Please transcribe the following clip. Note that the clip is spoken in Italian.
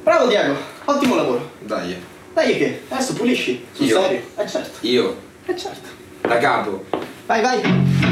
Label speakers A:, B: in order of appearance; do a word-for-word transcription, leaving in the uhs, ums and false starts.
A: Bravo Diego, ottimo lavoro.
B: Dai.
A: Dai che? Adesso pulisci. Sul
B: Io?
A: serio? Eh certo.
B: Io?
A: Eh certo.
B: Da capo.
A: Vai, vai.